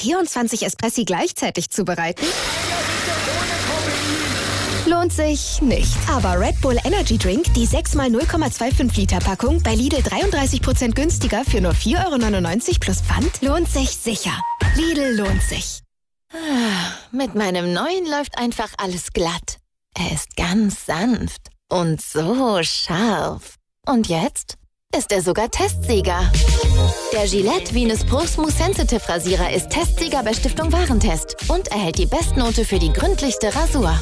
24 Espressi gleichzeitig zubereiten? Lohnt sich nicht. Aber Red Bull Energy Drink, die 6x 0,25 Liter Packung, bei Lidl 33% günstiger für nur 4,99 € plus Pfand, lohnt sich sicher. Lidl lohnt sich. Mit meinem neuen läuft einfach alles glatt. Er ist ganz sanft und so scharf. Und jetzt ist er sogar Testsieger. Der Gillette Venus Pro Smooth Sensitive Rasierer ist Testsieger bei Stiftung Warentest und erhält die Bestnote für die gründlichste Rasur.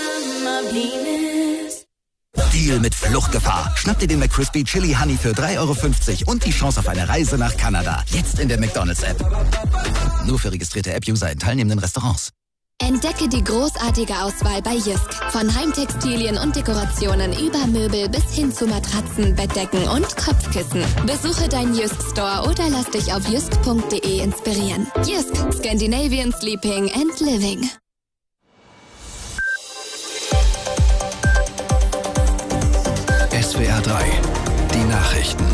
Deal mit Fluchtgefahr. Schnapp dir den McCrispy Chili Honey für 3,50 € und die Chance auf eine Reise nach Kanada. Jetzt in der McDonald's-App. Nur für registrierte App-User in teilnehmenden Restaurants. Entdecke die großartige Auswahl bei Jysk. Von Heimtextilien und Dekorationen über Möbel bis hin zu Matratzen, Bettdecken und Kopfkissen. Besuche deinen Jysk-Store oder lass dich auf jysk.de inspirieren. Jysk, Scandinavian Sleeping and Living. SWR 3, die Nachrichten.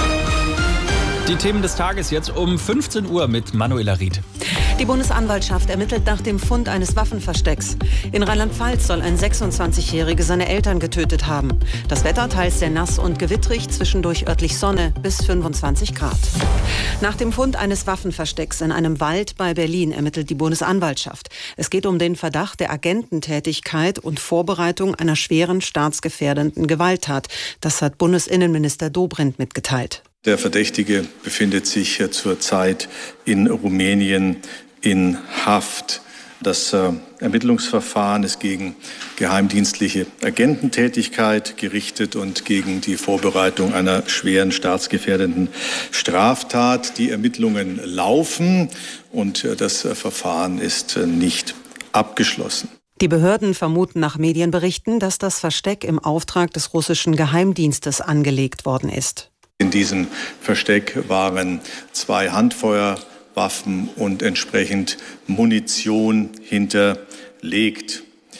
Die Themen des Tages jetzt um 15 Uhr mit Manuela Ried. Die Bundesanwaltschaft ermittelt nach dem Fund eines Waffenverstecks. In Rheinland-Pfalz soll ein 26-Jähriger seine Eltern getötet haben. Das Wetter teils sehr nass und gewittrig, zwischendurch örtlich Sonne bis 25 Grad. Nach dem Fund eines Waffenverstecks in einem Wald bei Berlin ermittelt die Bundesanwaltschaft. Es geht um den Verdacht der Agententätigkeit und Vorbereitung einer schweren staatsgefährdenden Gewalttat. Das hat Bundesinnenminister Dobrindt mitgeteilt. Der Verdächtige befindet sich zurzeit in Rumänien in Haft. Das Ermittlungsverfahren ist gegen geheimdienstliche Agententätigkeit gerichtet und gegen die Vorbereitung einer schweren staatsgefährdenden Straftat. Die Ermittlungen laufen und das Verfahren ist nicht abgeschlossen. Die Behörden vermuten nach Medienberichten, dass das Versteck im Auftrag des russischen Geheimdienstes angelegt worden ist. In diesem Versteck waren 2 Handfeuerwaffen und entsprechend Munition hinterlegt.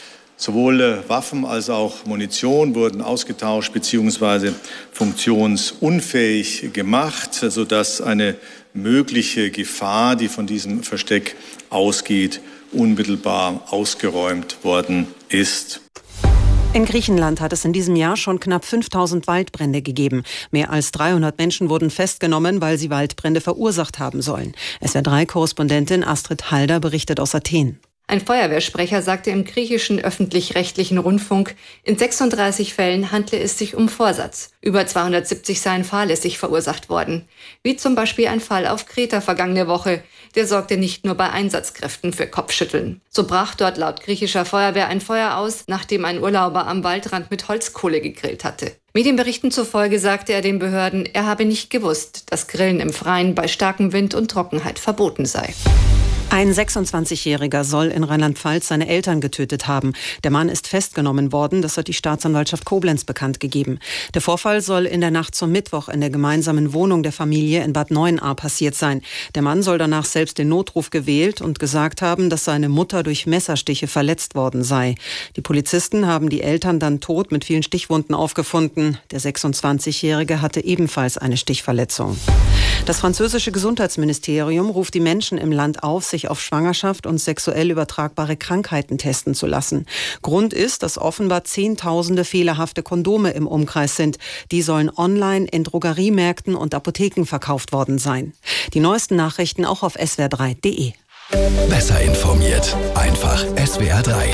Sowohl Waffen als auch Munition wurden ausgetauscht bzw. funktionsunfähig gemacht, sodass eine mögliche Gefahr, die von diesem Versteck ausgeht, unmittelbar ausgeräumt worden ist. In Griechenland hat es in diesem Jahr schon knapp 5000 Waldbrände gegeben. Mehr als 300 Menschen wurden festgenommen, weil sie Waldbrände verursacht haben sollen. SWR3-Korrespondentin Astrid Halder berichtet aus Athen. Ein Feuerwehrsprecher sagte im griechischen öffentlich-rechtlichen Rundfunk, in 36 Fällen handle es sich um Vorsatz. Über 270 seien fahrlässig verursacht worden. Wie zum Beispiel ein Fall auf Kreta vergangene Woche. Der sorgte nicht nur bei Einsatzkräften für Kopfschütteln. So brach dort laut griechischer Feuerwehr ein Feuer aus, nachdem ein Urlauber am Waldrand mit Holzkohle gegrillt hatte. Medienberichten zufolge sagte er den Behörden, er habe nicht gewusst, dass Grillen im Freien bei starkem Wind und Trockenheit verboten sei. Ein 26-Jähriger soll in Rheinland-Pfalz seine Eltern getötet haben. Der Mann ist festgenommen worden, das hat die Staatsanwaltschaft Koblenz bekannt gegeben. Der Vorfall soll in der Nacht zum Mittwoch in der gemeinsamen Wohnung der Familie in Bad Neuenahr passiert sein. Der Mann soll danach selbst den Notruf gewählt und gesagt haben, dass seine Mutter durch Messerstiche verletzt worden sei. Die Polizisten haben die Eltern dann tot mit vielen Stichwunden aufgefunden. Der 26-Jährige hatte ebenfalls eine Stichverletzung. Das französische Gesundheitsministerium ruft die Menschen im Land auf, sich auf Schwangerschaft und sexuell übertragbare Krankheiten testen zu lassen. Grund ist, dass offenbar Zehntausende fehlerhafte Kondome im Umkreis sind. Die sollen online in Drogeriemärkten und Apotheken verkauft worden sein. Die neuesten Nachrichten auch auf swr3.de. Besser informiert. Einfach SWR 3.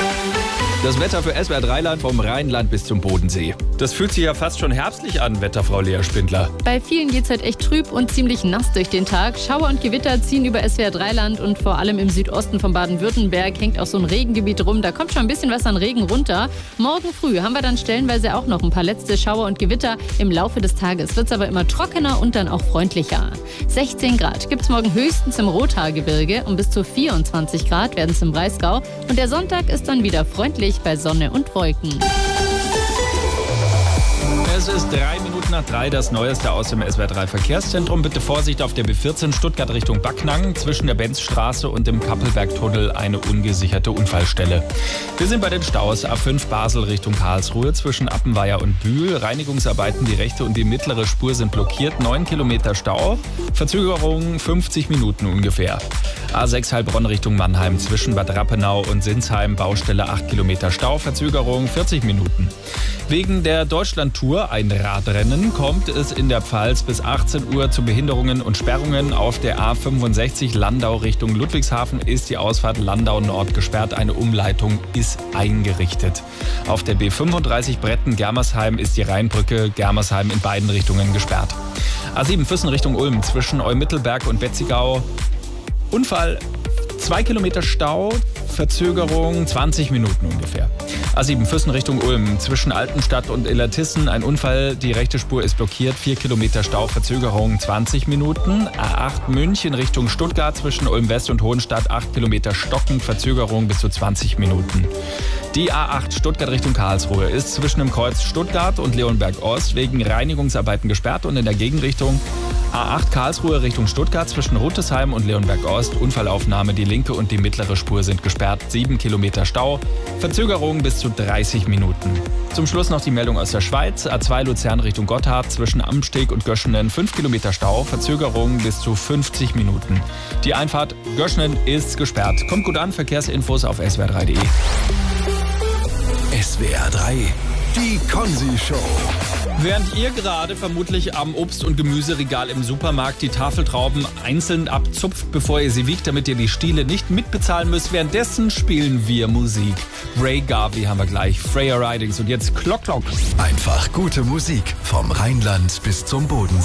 Das Wetter für SWR 3-Land vom Rheinland bis zum Bodensee. Das fühlt sich ja fast schon herbstlich an, Wetterfrau Lea Spindler. Bei vielen geht's halt echt trüb und ziemlich nass durch den Tag. Schauer und Gewitter ziehen über SWR 3-Land und vor allem im Südosten von Baden-Württemberg hängt auch so ein Regengebiet rum. Da kommt schon ein bisschen was an Regen runter. Morgen früh haben wir dann stellenweise auch noch ein paar letzte Schauer und Gewitter. Im Laufe des Tages wird's aber immer trockener und dann auch freundlicher. 16 Grad gibt's morgen höchstens im Rothaargebirge und bis zu 24 Grad werden es im Breisgau. Und der Sonntag ist dann wieder freundlich bei Sonne und Wolken. Es ist 3:03, das Neueste aus dem SWR3 Verkehrszentrum. Bitte Vorsicht auf der B14 Stuttgart Richtung Backnang. Zwischen der Benzstraße und dem Kappelbergtunnel eine ungesicherte Unfallstelle. Wir sind bei den Staus. A5 Basel Richtung Karlsruhe zwischen Appenweier und Bühl. Reinigungsarbeiten, die rechte und die mittlere Spur sind blockiert. 9 Kilometer Stau. Verzögerung 50 Minuten ungefähr. A6 Heilbronn Richtung Mannheim zwischen Bad Rappenau und Sinsheim. Baustelle 8 Kilometer Stau. Verzögerung 40 Minuten. Wegen der Deutschlandtour, ein Radrennen, kommt es in der Pfalz bis 18 Uhr zu Behinderungen und Sperrungen. Auf der A65 Landau Richtung Ludwigshafen ist die Ausfahrt Landau Nord gesperrt. Eine Umleitung ist eingerichtet. Auf der B35 Bretten-Germersheim ist die Rheinbrücke Germersheim in beiden Richtungen gesperrt. A7 Füssen Richtung Ulm zwischen Eumittelberg und Betzigau. Unfall, 2 Kilometer Stau, Verzögerung 20 Minuten ungefähr. A7 Füssen Richtung Ulm zwischen Altenstadt und Illertissen ein Unfall, die rechte Spur ist blockiert, 4 Kilometer Stau, Verzögerung 20 Minuten. A8 München Richtung Stuttgart zwischen Ulm West und Hohenstadt 8 Kilometer stockend, Verzögerung bis zu 20 Minuten. Die A8 Stuttgart Richtung Karlsruhe ist zwischen dem Kreuz Stuttgart und Leonberg Ost wegen Reinigungsarbeiten gesperrt und in der Gegenrichtung A8 Karlsruhe Richtung Stuttgart zwischen Rüttesheim und Leonberg Ost. Unfallaufnahme, die linke und die mittlere Spur sind gesperrt. 7 Kilometer Stau, Verzögerung bis zu 30 Minuten. Zum Schluss noch die Meldung aus der Schweiz. A2 Luzern Richtung Gotthard zwischen Amsteg und Göschenen 5 Kilometer Stau, Verzögerung bis zu 50 Minuten. Die Einfahrt Göschenen ist gesperrt. Kommt gut an, Verkehrsinfos auf swr3.de. SWR3, die Konzi-Show. Während ihr gerade vermutlich am Obst- und Gemüseregal im Supermarkt die Tafeltrauben einzeln abzupft, bevor ihr sie wiegt, damit ihr die Stiele nicht mitbezahlen müsst, währenddessen spielen wir Musik. Ray Garvey haben wir gleich, Freya Ridings und jetzt Klock Klock. Einfach gute Musik vom Rheinland bis zum Bodensee.